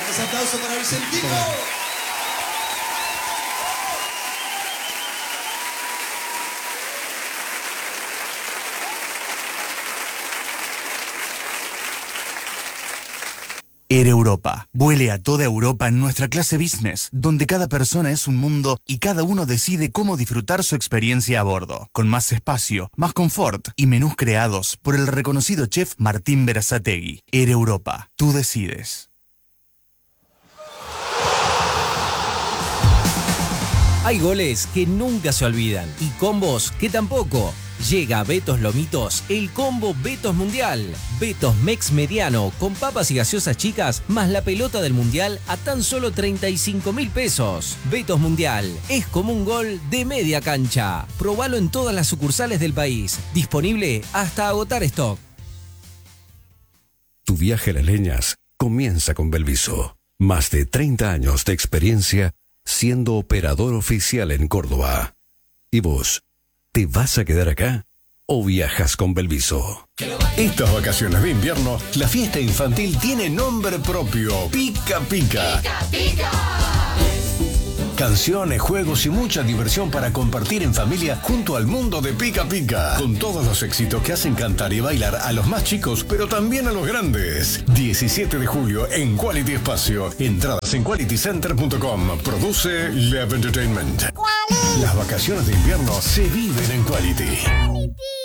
Ese aplauso para Vicentino. Air Europa. Vuele a toda Europa en nuestra clase business, donde cada persona es un mundo y cada uno decide cómo disfrutar su experiencia a bordo, con más espacio, más confort y menús creados por el reconocido chef Martín Berazategui. Air Europa. Tú decides. Hay goles que nunca se olvidan y combos que tampoco. Llega a Betos Lomitos el combo Betos Mundial. Betos Mex Mediano con papas y gaseosas chicas más la pelota del Mundial a tan solo 35.000 pesos. Betos Mundial es como un gol de media cancha. Probalo en todas las sucursales del país. Disponible hasta agotar stock. Tu viaje a las leñas comienza con Belviso. Más de 30 años de experiencia siendo operador oficial en Córdoba. ¿Y vos? ¿Te vas a quedar acá o viajas con Belviso? Estas vacaciones de invierno, la fiesta infantil tiene nombre propio: Pica Pica. ¡Pica, pica! Canciones, juegos y mucha diversión para compartir en familia junto al mundo de Pica Pica. Con todos los éxitos que hacen cantar y bailar a los más chicos, pero también a los grandes. 17 de julio en Quality Espacio. Entradas en qualitycenter.com. Produce Love Entertainment. Las vacaciones de invierno se viven en Quality.